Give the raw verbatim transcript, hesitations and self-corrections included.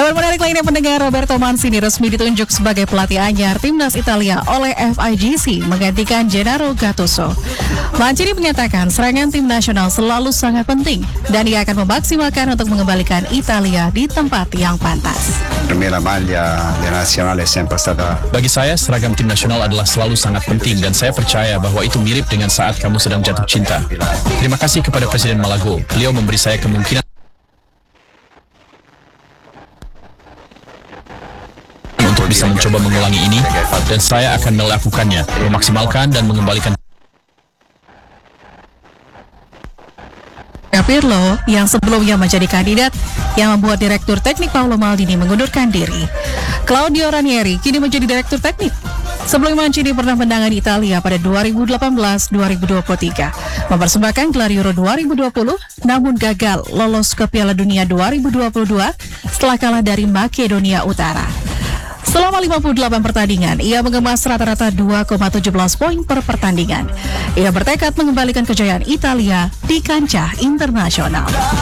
Kabar menarik lainnya, pendengar, Roberto Mancini resmi ditunjuk sebagai pelatih anyar timnas Italia oleh F I G C menggantikan Gennaro Gattuso. Mancini menyatakan serangan tim nasional selalu sangat penting dan ia akan memaksimalkan untuk mengembalikan Italia di tempat yang pantas. Bagi saya, seragam tim nasional adalah selalu sangat penting dan saya percaya bahwa itu mirip dengan saat kamu sedang jatuh cinta. Terima kasih kepada Presiden Malago. Beliau memberi saya kemungkinan untuk bisa mencoba mengulangi ini, dan saya akan melakukannya, memaksimalkan dan mengembalikan. Pirlo yang sebelumnya menjadi kandidat yang membuat Direktur Teknik Paolo Maldini mengundurkan diri. Claudio Ranieri kini menjadi Direktur Teknik. Sebelum Mancini pernah menangani Italia pada dua ribu delapan belas dua ribu dua puluh tiga, mempersembahkan gelar Euro dua ribu dua puluh, namun gagal lolos ke Piala Dunia dua ribu dua puluh dua setelah kalah dari Makedonia Utara. Selama lima puluh delapan pertandingan, ia mengemas rata-rata dua koma satu tujuh poin per pertandingan. Ia bertekad mengembalikan kejayaan Italia di kancah internasional.